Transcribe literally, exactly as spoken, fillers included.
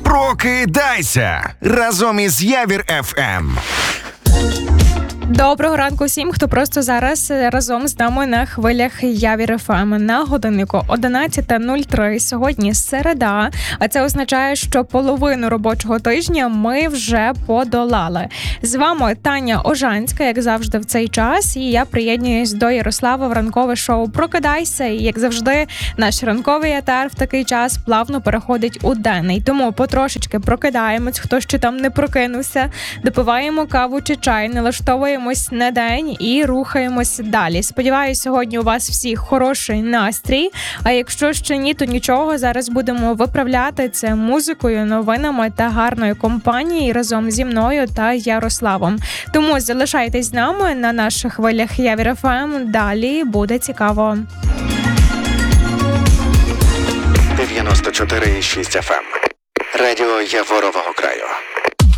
Прокидайся разом із Явір еф ем. Доброго ранку всім, хто просто зараз разом з нами на хвилях Явір еф ем. На годиннику одинадцята нуль три. Сьогодні середа, а це означає, що половину робочого тижня ми вже подолали. З вами Таня Ожанська, як завжди в цей час, і я приєднуюсь до Ярослава в ранкове шоу «Прокидайся». І, як завжди, наш ранковий етер в такий час плавно переходить у денний. Тому потрошечки прокидаємось, хто ще там не прокинувся, допиваємо каву чи чай, налаштовуємо на день і рухаємось далі. Сподіваюсь, сьогодні у вас всіх хороший настрій, а якщо ще ні, то нічого, зараз будемо виправляти це музикою, новинами та гарною компанією разом зі мною та Ярославом. Тому залишайтесь з нами на наших хвилях Явір еф ем, далі буде цікаво. дев'яносто чотири і шість еф ем. Радіо Яворового краю.